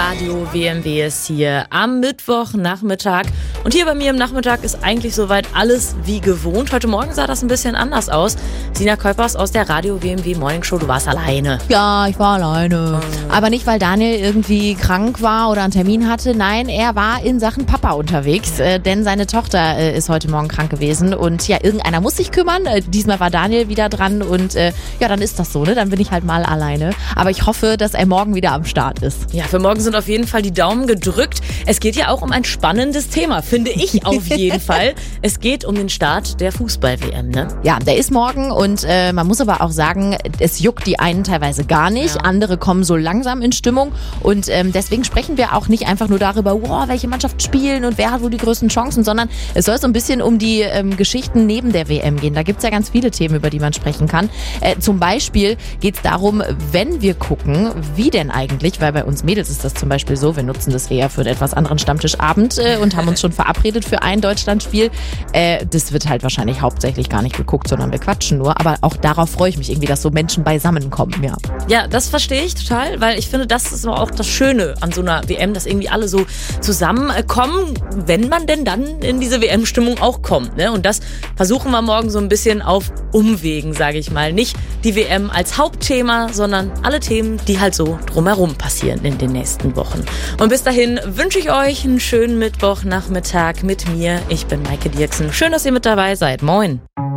Radio WMW ist hier am Mittwochnachmittag. Und hier bei mir im Nachmittag ist eigentlich soweit alles wie gewohnt. Heute Morgen sah das ein bisschen anders aus. Sina Kuipers aus der Radio WMW Morning Show, du warst alleine. Ja, ich war alleine. Aber nicht, weil Daniel irgendwie krank war oder einen Termin hatte. Nein, er war in Sachen Papa unterwegs, denn seine Tochter ist heute Morgen krank gewesen. Und ja, irgendeiner muss sich kümmern. Diesmal war Daniel wieder dran und ja, dann ist das so, ne? Dann bin ich halt mal alleine. Aber ich hoffe, dass er morgen wieder am Start ist. Ja, für morgen sind auf jeden Fall die Daumen gedrückt. Es geht ja auch um ein spannendes Thema, finde ich auf jeden Fall. Es geht um den Start der Fußball-WM, ne? Ja, der ist morgen und man muss aber auch sagen, es juckt die einen teilweise gar nicht. Ja. Andere kommen so langsam in Stimmung und deswegen sprechen wir auch nicht einfach nur darüber, wow, welche Mannschaft spielen und wer hat wohl die größten Chancen, sondern es soll so ein bisschen um die Geschichten neben der WM gehen. Da gibt's ja ganz viele Themen, über die man sprechen kann. Zum Beispiel geht's darum, wenn wir gucken, wie denn eigentlich, weil bei uns Mädels ist das zum Beispiel so, wir nutzen das eher für einen etwas anderen Stammtischabend und haben uns schon verabredet für ein Deutschlandspiel. Das wird halt wahrscheinlich hauptsächlich gar nicht geguckt, sondern wir quatschen nur. Aber auch darauf freue ich mich irgendwie, dass so Menschen beisammenkommen, ja. Ja, das verstehe ich total, weil ich finde, das ist auch das Schöne an so einer WM, dass irgendwie alle so zusammenkommen, wenn man denn dann in diese WM-Stimmung auch kommt, ne? Und das versuchen wir morgen so ein bisschen auf Umwegen, sage ich mal. Nicht die WM als Hauptthema, sondern alle Themen, die halt so drumherum passieren in den nächsten Wochen. Und bis dahin wünsche ich euch einen schönen Mittwochnachmittag mit mir. Ich bin Maike Dirksen. Schön, dass ihr mit dabei seid. Moin.